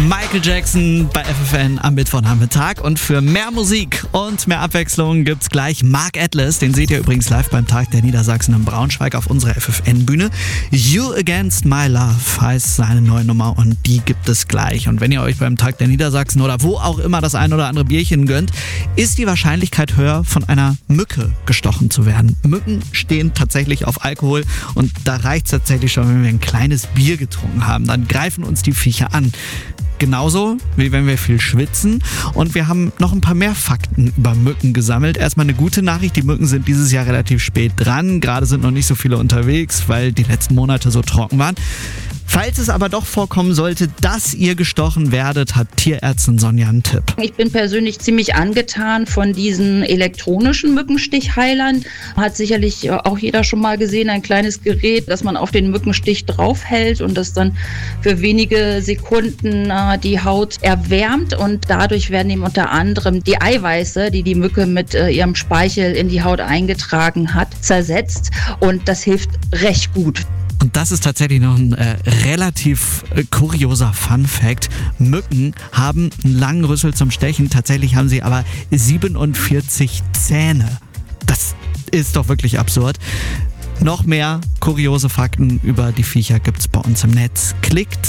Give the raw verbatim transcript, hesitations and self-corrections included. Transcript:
Michael Jackson bei F F N am Mittwochnachmittag. Und für mehr Musik und mehr Abwechslung gibt's gleich Mark Atlas. Den seht ihr übrigens live beim Tag der Niedersachsen in Braunschweig auf unserer F F N-Bühne. You Against My Love heißt seine neue Nummer und die gibt es gleich. Und wenn ihr euch beim Tag der Niedersachsen oder wo auch immer das ein oder andere Bierchen gönnt, ist die Wahrscheinlichkeit höher, von einer Mücke gestochen zu werden. Mücken stehen tatsächlich auf Alkohol und da reicht es tatsächlich schon, wenn wir ein kleines Bier getrunken haben. Dann greifen uns die Viecher an. Genauso wie wenn wir viel schwitzen. Und wir haben noch ein paar mehr Fakten über Mücken gesammelt. Erstmal eine gute Nachricht, die Mücken sind dieses Jahr relativ spät dran. Gerade sind noch nicht so viele unterwegs, weil die letzten Monate so trocken waren. Falls es aber doch vorkommen sollte, dass ihr gestochen werdet, hat Tierärztin Sonja einen Tipp. Ich bin persönlich ziemlich angetan von diesen elektronischen Mückenstichheilern. Hat sicherlich auch jeder schon mal gesehen, ein kleines Gerät, das man auf den Mückenstich draufhält und das dann für wenige Sekunden äh, die Haut erwärmt und dadurch werden eben unter anderem die Eiweiße, die die Mücke mit äh, ihrem Speichel in die Haut eingetragen hat, zersetzt und das hilft recht gut. Und das ist tatsächlich noch ein äh, relativ äh, kurioser Fun-Fact. Mücken haben einen langen Rüssel zum Stechen, tatsächlich haben sie aber siebenundvierzig Zähne. Das ist doch wirklich absurd. Noch mehr kuriose Fakten über die Viecher gibt's bei uns im Netz. Klickt